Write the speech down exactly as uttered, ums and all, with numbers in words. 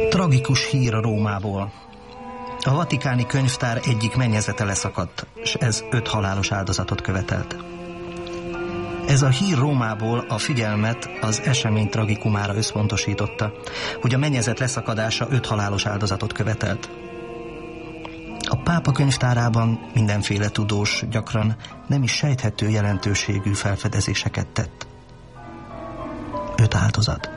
Tragikus hír Rómából. A vatikáni könyvtár egyik mennyezete leszakadt, és ez öt halálos áldozatot követelt. Ez a hír Rómából a figyelmet az esemény tragikumára összpontosította, hogy a mennyezet leszakadása öt halálos áldozatot követelt. A pápa könyvtárában mindenféle tudós, gyakran nem is sejthető jelentőségű felfedezéseket tett. Öt áldozat.